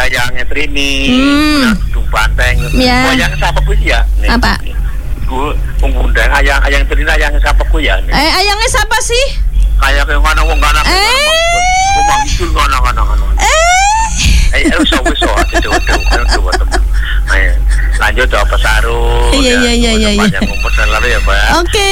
ayangnya Trini, Tung Banteng. Ya. Ayang siapa ku ya? Apa? Ku ngundang ayang Trini ayang siapa ku ya? Ayangnya siapa sih? Kayak ngono wong kana. Ngomong itu ngono. Wis lanjut ke Pak Saru. Iya. Panjang umur dan lalu ya, Pak. Oke.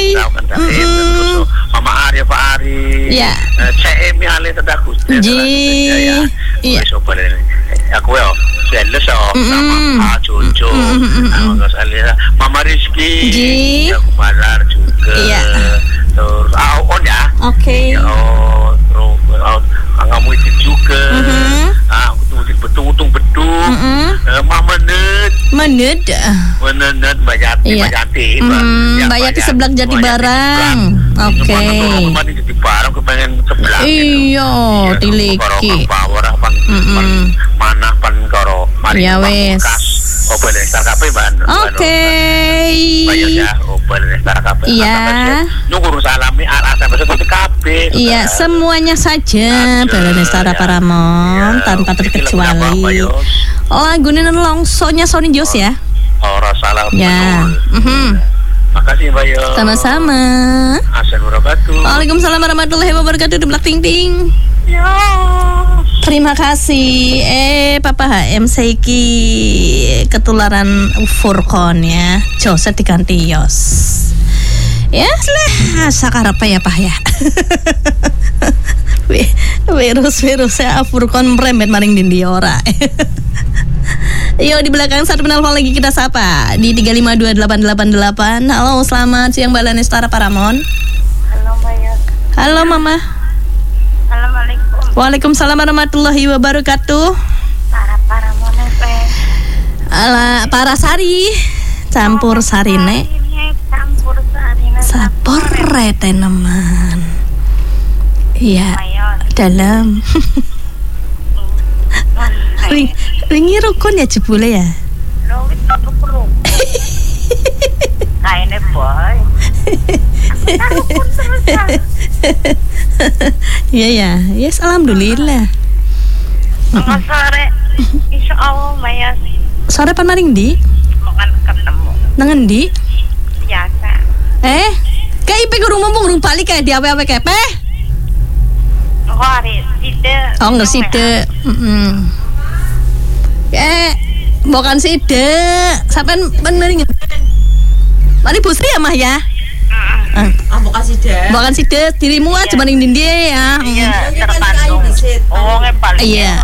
Mama Arya, Pak Ari. Iya. CM ale tedaku. Iya. Aku ya jelas sama Pak Jojo. Mama Rizky. Aku Malar juga. Iya. Terus on ya. Oke. Terus kamu itu juga. Aku tuh betul. Mama Menet Mbak Yati Mbak Yati sebelah Jati Barang. Oke. Kemarin Jati Barang kepengen sebelah. Iya, tiliki. Mana pan karo. Ya wes. Open Star Cafe Ban. Oke. Banyak ya Open Star Cafe. Iya. Nunggu salami alasan seperti kafe. Iya, semuanya saja Balai Nestara Paramount tanpa terkecuali. Lagunya longsonya Sony Jos ya. Ora salah. Ya. Makasih Mbak Yo. Sama-sama. Assalamualaikum warahmatullahi. Waalaikumsalam warahmatullahi wabarakatuh. Deblak ting ting. Ya. Terima kasih. Papa HM Seiki ketularan Furkon ya. Jose diganti Yos. Ya, sakar apa ya Pak ya. Virusnya Furkon merembet maring dindi ora. Yo, di belakang satu penelpon lagi kita sapa di 3528888. Halo, selamat siang Balai Nestara Paramount. Halo Mbak Yo. Halo Mama. Assalamualaikum. Waalaikumsalam warahmatullahi wabarakatuh. Para Paramount FM. Ala Parasari campur sarine. Campur sarine. Sapore teneman. Iya. Dalam. Ringi rukun ya jebule ya. Rawit rukun. Kaine boy. Rukun terus. Iya ya. Yes, alhamdulillah. Sore. Insyaallah Maya. Sore pan maring ndi? Makan ketemu. Nang endi? Biasa. Kayak ipe gurung mumpung gurung balik kayak di awe-awe kepe. Oh, nggak side. Bukan side. Sampai bener. Mari Busri ya Mah ya. Bukan side. Bukan side. Dirimu aja maning dindi ya. Iya, terkandung. Oh, ngepal. Iya.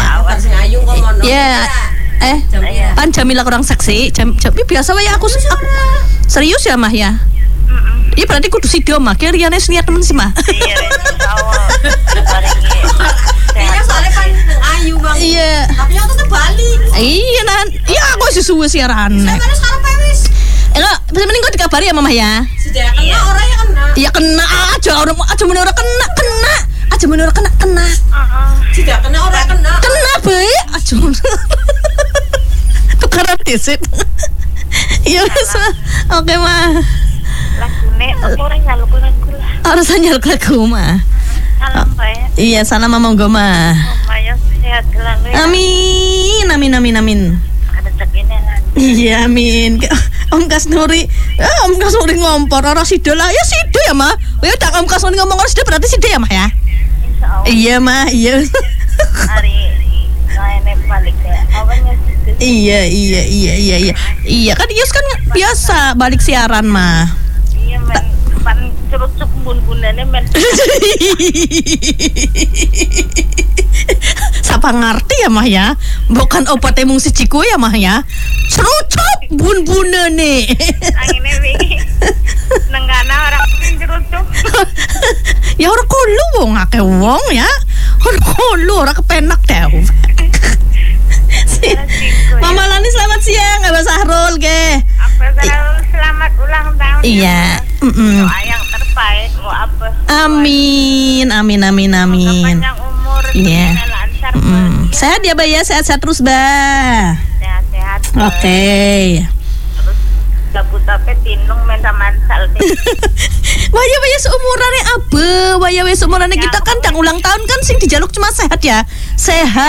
Pan Jamila kurang seksi. Jamila biasa wae aku serius ya Mah ya. Iya berarti kudu sido Mah. Ki riyane niat temen sih Mah. Iya, insyaallah. Iya, soalnya kan ayu Bang. Iya. Tapi aku tuh balik. Iya nan. Iya aku suwe siaran. Sampai sekarang wis. Enggak, mending kok dikabari ya Mama ya. Sudah kena orang yang kena. Iya kena aja menurut kena. Aja menurut kena. Sudah kena orang kena. Kena bae. Aja. Tukaran disit. Iya wis. Oke Mah. Lagune orang nyaluk lagu lah. Harus nyaluk lagu Mah. Salam Pak. Iya, salam monggo Mah. Maya sehat selalu ya. Amin. Ada segini nanti. Iya, amin. Om Kasnuri. Om Kasnuri ngompor ora sida lah. Ya sida ya, Mah. Ya tak Om Kasnuri ngomong ora sida berarti sida ya, Mah ya. Insyaallah. Iya, Mah, iya. Hari ini balik ya. Awalnya situ. Iya. Iya kan Yus kan biasa balik siaran, Mah. Iya, pan curug-curug bun-bunane men. Sapa ngerti ya Mah ya. Bukan obat emung siciku ya Mah ya. Cerucuk bun-bunane. Angine wingi. Nenggana ora curug-curug. Ya ora kulo wong akeh wong ya. Ora kulo ora kepenak deh. Mama Lani selamat siang, Abah Sahrul ge. Selamat ulang tahun. Iya. Doa yang terbaik mau apa? Amin. Panjang umur. Iya. Lancar. Sehat ya Bah ya, sehat-sehat terus Bah. Sehat-sehat. Oke. Terus gabut apa tinung men samansal. Waya seumurannya Abah, waya seumurannya kita kan yang ulang tahun kan sing dijaluk cuma sehat ya. Sehat.